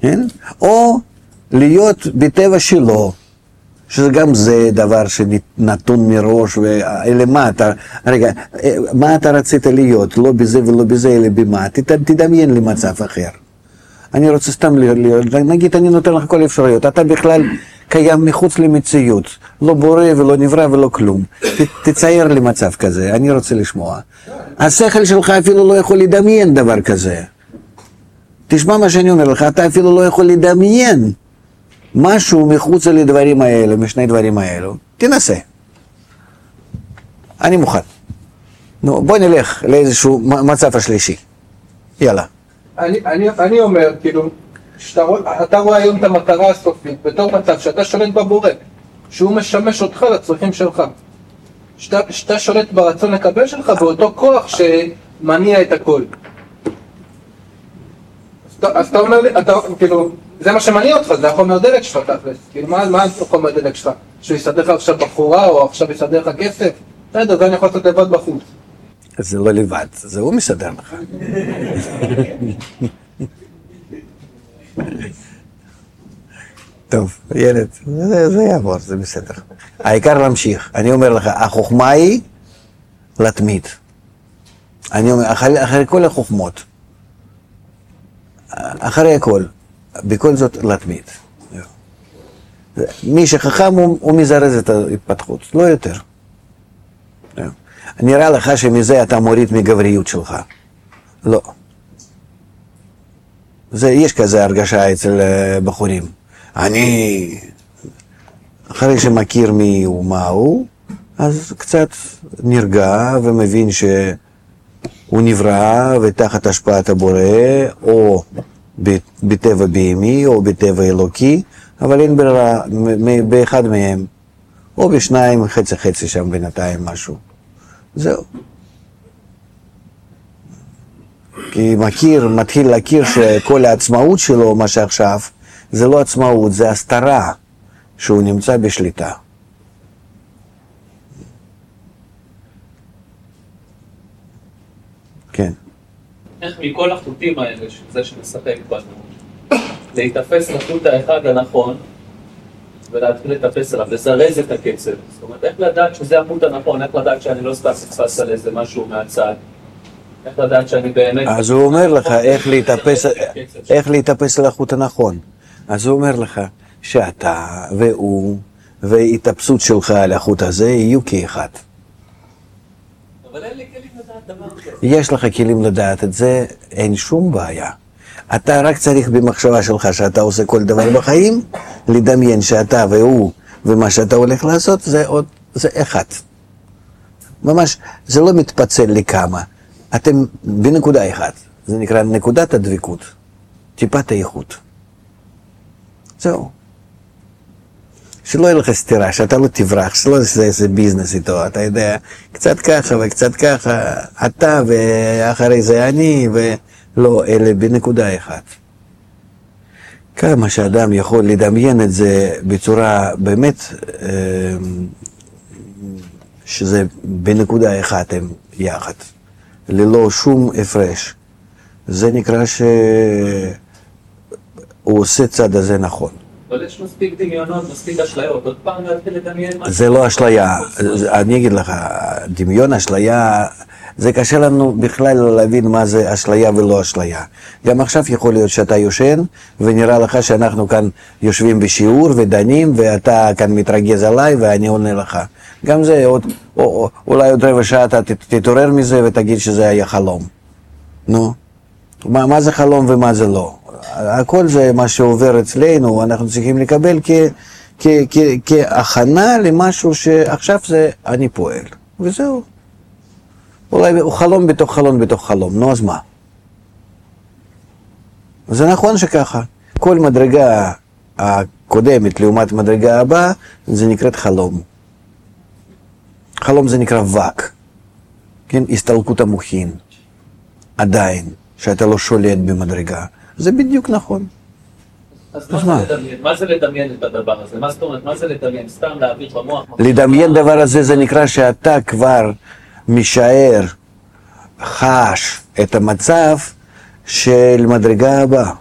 כן? או להיות בטבע שלו, שזה גם זה דבר שנתון מראש, אלא מה אתה, רגע, מה אתה רצית להיות? לא בזה ולא בזה, אלא במה? תדמיין לי מצב אחר. אני רוצה סתם להיות, נגיד אני נותן לך כל אפשרויות, אתה בכלל קיים מחוץ למציאות, לא בורא ולא נברא ולא כלום. תצייר לי מצב כזה, אני רוצה לשמוע. השכל שלך אפילו לא יכול לדמיין דבר כזה. תשמע מה שאני אומר לך, אתה אפילו לא יכול לדמיין משהו מחוץ לדברים האלה, משני דברים האלו. תנסה. אני מוכן. נו, בוא נלך לאיזשהו מצב השלישי. יאללה. אני אומר, כאילו, אתה רואה היום את המטרה הסופית בתור מצב שאתה שולט בבורא, שהוא משמש אותך לצרכים שלך. שאתה שולט ברצון לקבל שלך באותו כוח שמניע את הכל. אז אתה אומר לי, כאילו, זה מה שמניע אותך, זה החומר דלק שלך תכלס. כאילו, מה החומר דלק שלך? שהוא יסדר לך עכשיו בחורה או עכשיו יסדר לך כסף? בסדר, זה אני יכול לעשות לבד בחוץ. זה לא לבד, זה הוא מסדר לך. טוב, ילד, זה יעבור, זה בסדר. העיקר להמשיך. אני אומר לך, החוכמה היא להתמיד. אני אומר, אחרי כל החוכמות, אחרי הכל, בכל זאת להתמיד. מי שחכם הוא מזרז את ההתפתחות, לא יותר. נראה לך שמזה אתה מוריד מגבריות שלך. לא. יש כזה הרגשה אצל בחורים. אני, אחרי שמכיר מי הוא מה הוא, אז קצת נרגע ומבין שהוא נברא ותחת השפעת הבורא, או בטבע בהמי או בטבע אלוקי, אבל אין ברירה באחד מהם, או בשניים, חצי חצי שם בינתיים משהו. זהו. כי מתחיל להכיר שכל העצמאות שלו, מה שעכשיו, זה לא עצמאות, זה הסתרה שהוא נמצא בשליטה. כן. איך מכל החוטים האלה, זה שמשחק בנו, להתאפס לחוט האחד הנכון, ולהתחיל לטפס עליו, לזרז את הקצב. זאת אומרת, איך לדעת שזה החוט הנכון, איך לדעת שאני לא סתם נתפס על איזה משהו מהצד, איך לדעת שאני באמת... אז הוא אומר לך איך להתאפס על החוט הנכון. אז הוא אומר לך שאתה והוא וההתאפסות שלך על החוט הזה יהיו כאחד. אבל אין לי כלים לדעת דבר כזה. יש לך כלים לדעת את זה, אין שום בעיה. אתה רק צריך במחשבה שלך שאתה עושה כל דבר בחיים, לדמיין שאתה והוא ומה שאתה הולך לעשות זה אחד. ממש, זה לא מתפצל לכמה. אתם בנקודה אחת. זה נקרא נקודת הדבקות. טיפת האיכות. זהו. שלא יהיה לך סתירה, שאתה לא תברח, שלא יעשה איזה ביזנס איתו, אתה יודע, קצת ככה וקצת ככה, אתה ואחרי זה אני, ולא, אלה בנקודה אחת. כמה שאדם יכול לדמיין את זה בצורה באמת, שזה בנקודה אחת הם יחד, ללא שום הפרש. זה נקרא שהוא עושה צד הזה נכון. אבל יש מספיק דמיונות, מספיק אשליות, עוד פעם להתחיל לדמיין משהו. זה לא אשליה, אני אגיד לך, דמיון, אשליה, זה קשה לנו בכלל להבין מה זה אשליה ולא אשליה. גם עכשיו יכול להיות שאתה יושן, ונראה לך שאנחנו כאן יושבים בשיעור ודנים, ואתה כאן מתרגז עליי ואני עונה לך. גם זה אולי עוד רבע שעה אתה תתעורר מזה ותגיד שזה היה חלום. נו, מה זה חלום ומה זה לא? הכל זה מה שעובר אצלנו, אנחנו צריכים לקבל כהכנה למשהו שעכשיו זה אני פועל, וזהו. אולי הוא חלום בתוך חלום בתוך חלום, נו אז מה? זה נכון שככה, כל מדרגה הקודמת לעומת מדרגה הבאה, זה נקראת חלום. חלום זה נקרא וק, כן? הסתלקות המוחין, עדיין, שאתה לא שולט במדרגה. זה בדיוק נכון. אז מה זה לדמיין את הדבר הזה? מה זאת אומרת? מה זה לדמיין? סתם להעביר במוח? לדמיין דבר הזה זה נקרא שאתה כבר משער, חש את המצב של מדרגה הבאה.